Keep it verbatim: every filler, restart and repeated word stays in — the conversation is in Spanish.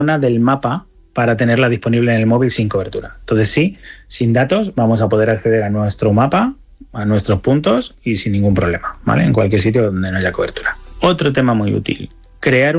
zona del mapa para tenerla disponible en el móvil sin cobertura. Entonces sí, sin datos vamos a poder acceder a nuestro mapa, a nuestros puntos y sin ningún problema, ¿vale? En cualquier sitio donde no haya cobertura. Otro tema muy útil, crear